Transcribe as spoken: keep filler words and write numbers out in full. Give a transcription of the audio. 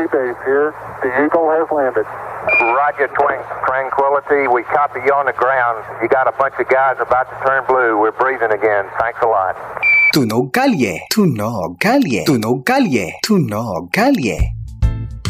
base here. The Eagle has landed. Roger, Twin Tranquility. We copy you on the ground. You got a bunch of guys about to turn blue. We're breathing again. Thanks a lot. Tu no galie, tu no galie, tu no galie, tu no galie.